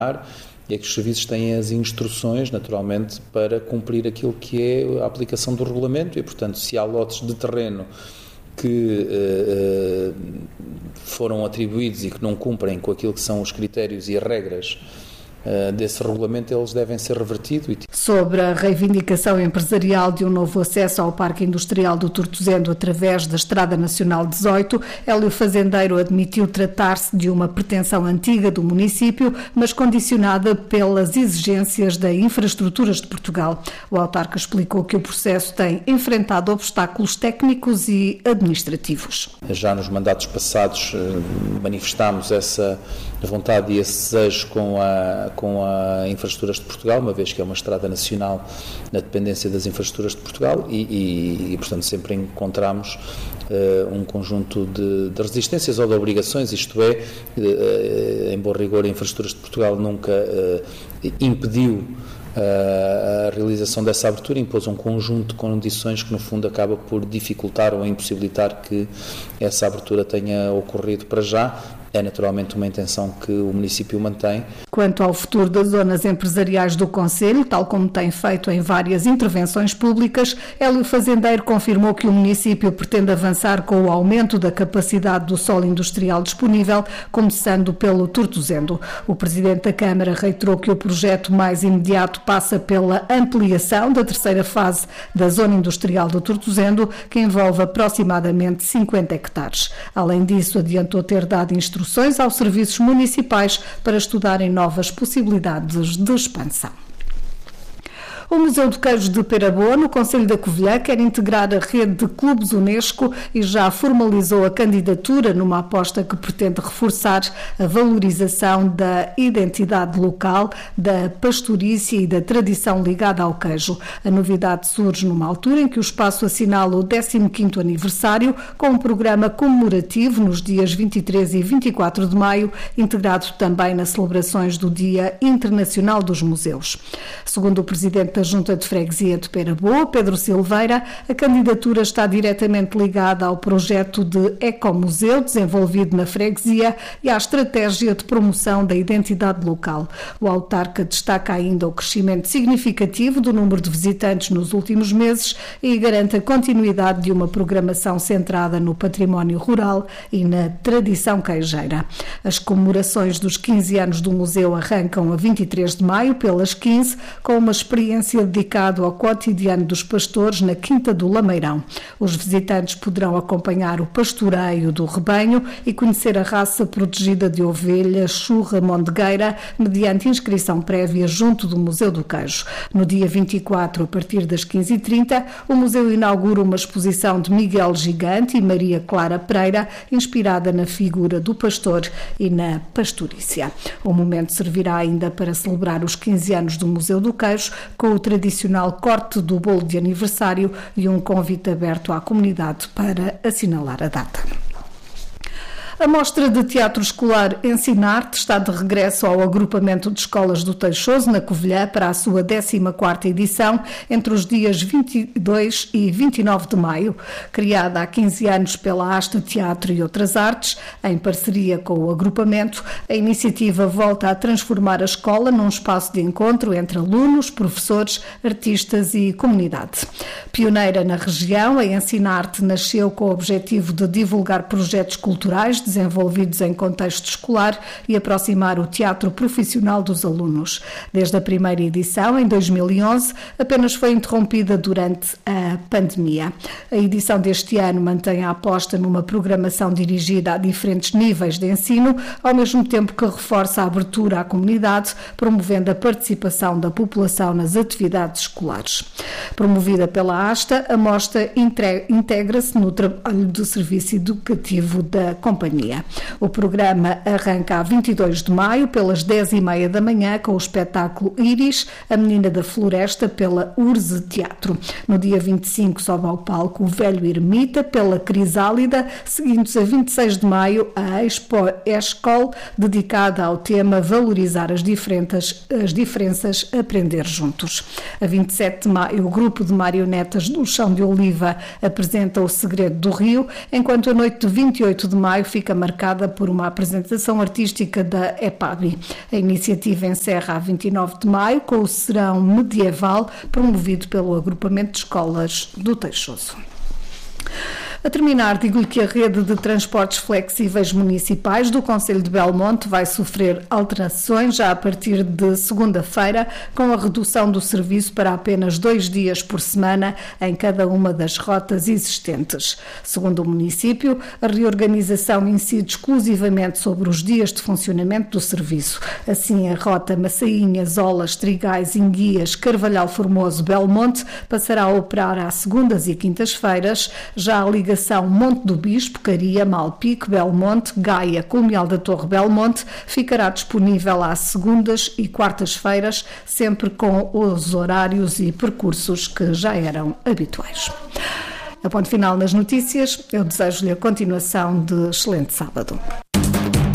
é que os serviços têm as instruções, naturalmente, para cumprir aquilo que é a aplicação do regulamento e, portanto, se há lotes de terreno que foram atribuídos e que não cumprem com aquilo que são os critérios e as regras desse regulamento, eles devem ser revertidos. Sobre a reivindicação empresarial de um novo acesso ao Parque Industrial do Tortozendo através da Estrada Nacional 18, Hélio Fazendeiro admitiu tratar-se de uma pretensão antiga do município, mas condicionada pelas exigências da Infraestruturas de Portugal. O autarca explicou que o processo tem enfrentado obstáculos técnicos e administrativos. Já nos mandatos passados manifestámos essa vontade e esse desejo com a Infraestruturas de Portugal, uma vez que é uma estrada nacional na dependência das Infraestruturas de Portugal e portanto, sempre encontramos um conjunto de resistências ou de obrigações, isto é, em bom rigor, a Infraestruturas de Portugal nunca impediu a realização dessa abertura, impôs um conjunto de condições que no fundo acaba por dificultar ou impossibilitar que essa abertura tenha ocorrido para já. É naturalmente uma intenção que o município mantém. Quanto ao futuro das zonas empresariais do concelho, tal como tem feito em várias intervenções públicas, Hélio Fazendeiro confirmou que o município pretende avançar com o aumento da capacidade do solo industrial disponível, começando pelo Tortozendo. O presidente da Câmara reiterou que o projeto mais imediato passa pela ampliação da terceira fase da zona industrial do Tortozendo, que envolve aproximadamente 50 hectares. Além disso, adiantou ter dado instruções aos serviços municipais para estudarem novas possibilidades de expansão. O Museu do Queijo de Peraboa, no concelho da Covilhã, quer integrar a rede de clubes Unesco e já formalizou a candidatura numa aposta que pretende reforçar a valorização da identidade local, da pastorícia e da tradição ligada ao queijo. A novidade surge numa altura em que o espaço assinala o 15º aniversário, com um programa comemorativo nos dias 23 e 24 de maio, integrado também nas celebrações do Dia Internacional dos Museus. Segundo o presidente da Junta de Freguesia de Peraboa, Pedro Silveira, a candidatura está diretamente ligada ao projeto de ecomuseu desenvolvido na freguesia e à estratégia de promoção da identidade local. O autarca destaca ainda o crescimento significativo do número de visitantes nos últimos meses e garante a continuidade de uma programação centrada no património rural e na tradição queijeira. As comemorações dos 15 anos do museu arrancam a 23 de maio pelas 15, com uma experiência dedicada ao cotidiano dos pastores na Quinta do Lameirão. Os visitantes poderão acompanhar o pastoreio do rebanho e conhecer a raça protegida de ovelha churra mondegueira mediante inscrição prévia junto do Museu do Queijo. No dia 24, a partir das 15h30, o museu inaugura uma exposição de Miguel Gigante e Maria Clara Pereira, inspirada na figura do pastor e na pastorícia. O momento servirá ainda para celebrar os 15 anos do Museu do Queijo, com o tradicional corte do bolo de aniversário e um convite aberto à comunidade para assinalar a data. A Mostra de Teatro Escolar Ensinarte está de regresso ao agrupamento de escolas do Teixoso, na Covilhã, para a sua 14ª edição, entre os dias 22 e 29 de maio. Criada há 15 anos pela Asta Teatro e Outras Artes, em parceria com o agrupamento, a iniciativa volta a transformar a escola num espaço de encontro entre alunos, professores, artistas e comunidade. Pioneira na região, a Ensinarte nasceu com o objetivo de divulgar projetos culturais desenvolvidos em contexto escolar e aproximar o teatro profissional dos alunos. Desde a primeira edição, em 2011, apenas foi interrompida durante a pandemia. A edição deste ano mantém a aposta numa programação dirigida a diferentes níveis de ensino, ao mesmo tempo que reforça a abertura à comunidade, promovendo a participação da população nas atividades escolares. Promovida pela Asta, a mostra integra-se no trabalho do serviço educativo da companhia. O programa arranca a 22 de maio, pelas 10h30 da manhã, com o espetáculo Íris, a Menina da Floresta, pela Urze Teatro. No dia 25 sobe ao palco o Velho Ermita, pela Crisálida, seguindo-se a 26 de maio a Expo Escol, dedicada ao tema Valorizar as diferenças, aprender juntos. A 27 de maio, o grupo de marionetas do Chão de Oliva apresenta O Segredo do Rio, enquanto a noite de 28 de maio fica fica marcada por uma apresentação artística da EPABI. A iniciativa encerra a 29 de maio com o Serão Medieval, promovido pelo Agrupamento de Escolas do Teixoso. A terminar, digo-lhe que a rede de transportes flexíveis municipais do Concelho de Belmonte vai sofrer alterações já a partir de segunda-feira, com a redução do serviço para apenas 2 dias por semana em cada uma das rotas existentes. Segundo o município, a reorganização incide exclusivamente sobre os dias de funcionamento do serviço. Assim, a rota Massainhas, Olas, Trigais, Enguias, Carvalhal Formoso, Belmonte passará a operar às segundas e quintas-feiras. Já a ligação Monte do Bispo, Caria, Malpique, Belmonte, Gaia, Colmeal da Torre, Belmonte ficará disponível às segundas e quartas-feiras, sempre com os horários e percursos que já eram habituais. A ponto final nas notícias, eu desejo-lhe a continuação de excelente sábado.